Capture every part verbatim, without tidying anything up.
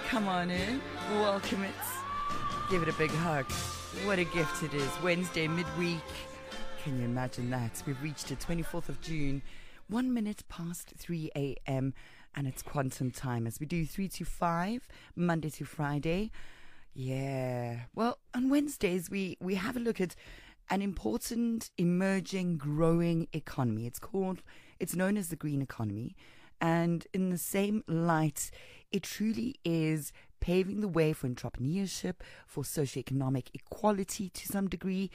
Come on in. Welcome it. Give it a big hug. What a gift it is. Wednesday midweek. Can you imagine that? We've reached the twenty-fourth of June, one minute past three a.m. and it's quantum time as we do three to five, Monday to Friday. Yeah. Well, on Wednesdays, we, we have a look at an important, emerging, growing economy. It's called, it's known as the green economy. And in the same light, it truly is paving the way for entrepreneurship, for socioeconomic equality to some degree,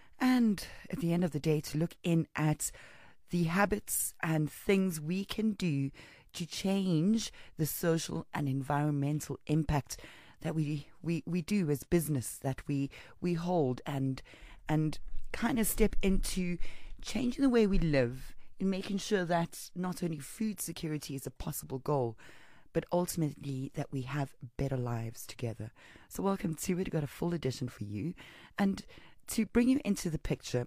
and at the end of the day, to look in at the habits and things we can do to change the social and environmental impact that we we, we do as business, that we we hold, and and kind of step into changing the way we live, in making sure that not only food security is a possible goal, but ultimately that we have better lives together. So welcome to it. We've got a full edition for you. And to bring you into the picture,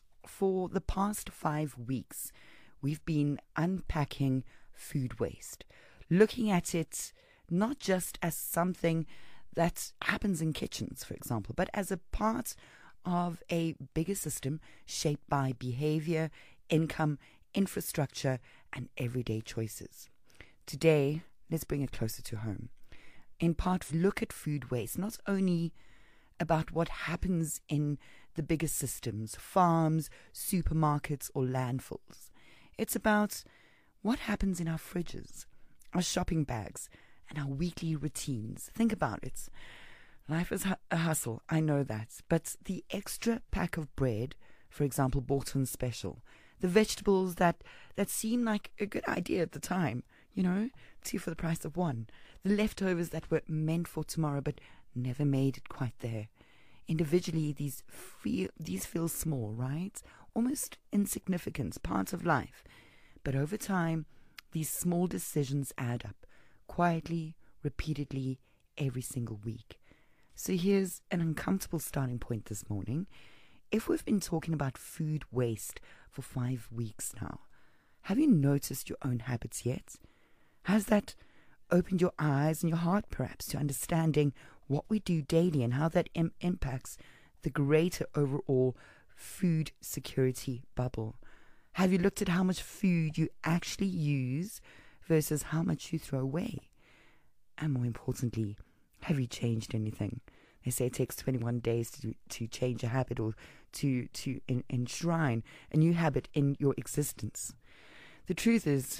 for the past five weeks, we've been unpacking food waste, looking at it not just as something that happens in kitchens, for example, but as a part of a bigger system shaped by behavior, income, infrastructure, and everyday choices. Today, let's bring it closer to home. In part, look at food waste, not only about what happens in the bigger systems, farms, supermarkets, or landfills. It's about what happens in our fridges, our shopping bags, and our weekly routines. Think about it. Life is a hustle, I know that. But the extra pack of bread, for example, bought on special, the vegetables that, that seem like a good idea at the time, you know, two for the price of one. The leftovers that were meant for tomorrow but never made it quite there. Individually, these feel, these feel small, right? Almost insignificant, parts of life. But over time, these small decisions add up, quietly, repeatedly, every single week. So here's an uncomfortable starting point this morning. If we've been talking about food waste for five weeks now, have you noticed your own habits yet? Has that opened your eyes and your heart perhaps to understanding what we do daily and how that im- impacts the greater overall food security bubble? Have you looked at how much food you actually use versus how much you throw away? And more importantly, have you changed anything? They say it takes twenty-one days to to change a habit, or to, to en- enshrine a new habit in your existence. The truth is,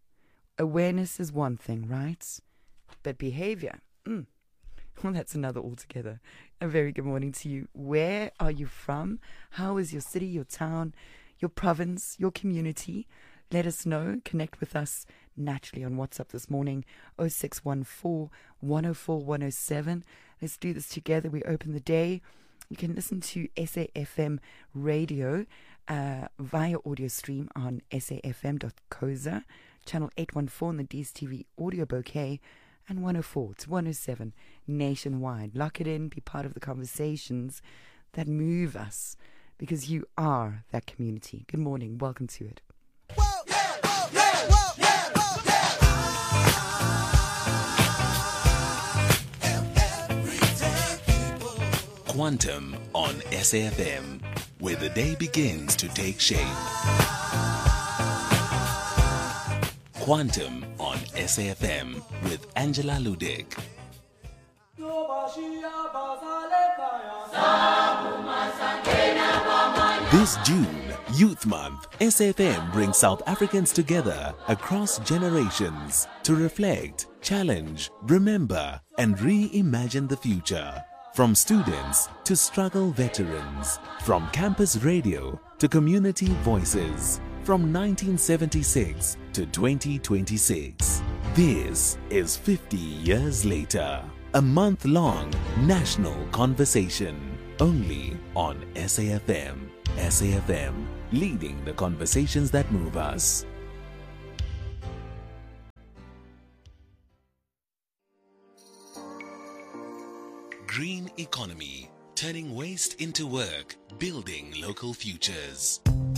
awareness is one thing, right? But behavior, mm, well, that's another altogether. A very good morning to you. Where are you from? How is your city, your town, your province, your community? Let us know. Connect with us naturally on WhatsApp this morning, oh six one four, one oh four, one oh seven. Let's do this together. We open the day. You can listen to S A F M radio uh, via audio stream on s a f m dot co za, channel eight one four on the D S T V audio bouquet, and one oh four to one oh seven nationwide. Lock it in, be part of the conversations that move us, because you are that community. Good morning. Welcome to it. Quantum on S A F M, where the day begins to take shape. Quantum on S A F M with Angela Ludick. This June, Youth Month, S A F M brings South Africans together across generations to reflect, challenge, remember, and reimagine the future. From students to struggle veterans, from campus radio to community voices, from nineteen seventy-six to twenty twenty-six. This is fifty years later, a month-long national conversation, only on S A F M. S A F M, leading the conversations that move us. Green economy, turning waste into work, building local futures.